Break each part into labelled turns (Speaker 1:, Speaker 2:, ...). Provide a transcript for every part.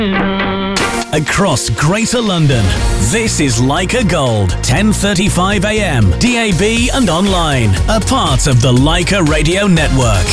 Speaker 1: Across Greater London, this is Leica Gold, 10:35 a.m, DAB and online, a part of the Leica Radio Network.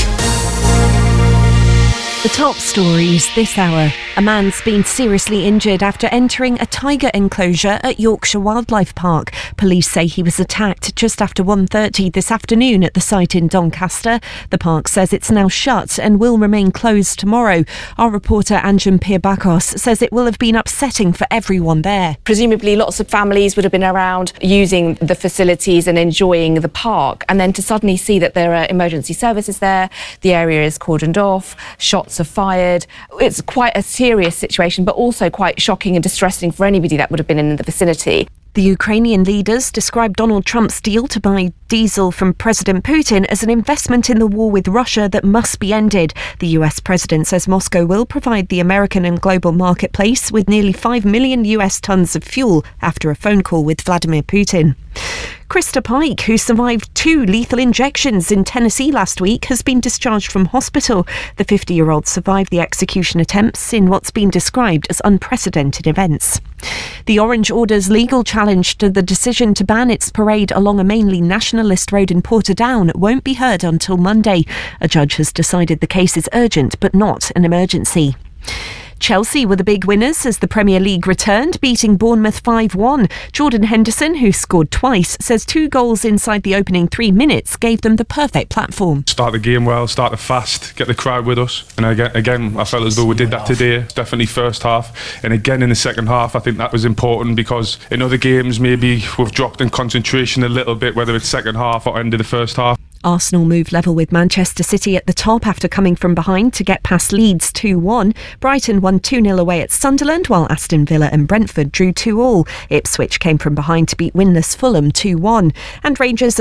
Speaker 2: The top stories this hour. A man's been seriously injured after entering a tiger enclosure at Yorkshire Wildlife Park. Police say he was attacked just after 1:30 this afternoon at the site in Doncaster. The park says it's now shut and will remain closed tomorrow. Our reporter Anjan Pirbakos says it will have been upsetting for everyone there.
Speaker 3: Presumably lots of families would have been around using the facilities and enjoying the park, and then to suddenly see that there are emergency services there, the area is cordoned off, shots are fired. It's quite a serious situation, but also quite shocking and distressing for anybody that would have been in the vicinity.
Speaker 2: The Ukrainian leaders described Donald Trump's deal to buy diesel from President Putin as an investment in the war with Russia that must be ended. The US president says Moscow will provide the American and global marketplace with nearly 5 million US tons of fuel after a phone call with Vladimir Putin. Krista Pike, who survived 2 lethal injections in Tennessee last week, has been discharged from hospital. The 50-year-old survived the execution attempts in what's been described as unprecedented events. The Orange Order's legal challenge to the decision to ban its parade along a mainly nationalist road in Portadown won't be heard until Monday. A judge has decided the case is urgent but not an emergency. Chelsea were the big winners as the Premier League returned, beating Bournemouth 5-1. Jordan Henderson, who scored twice, says 2 goals inside the opening 3 minutes gave them the perfect platform.
Speaker 4: Start the game well, start it fast, get the crowd with us. And again, I felt as though we did that today, definitely first half. And again in the second half, I think that was important because in other games maybe we've dropped in concentration a little bit, whether it's second half or end of the first half.
Speaker 2: Arsenal moved level with Manchester City at the top after coming from behind to get past Leeds 2-1. Brighton won 2-0 away at Sunderland, while Aston Villa and Brentford drew 2-2. Ipswich came from behind to beat winless Fulham 2-1. And Rangers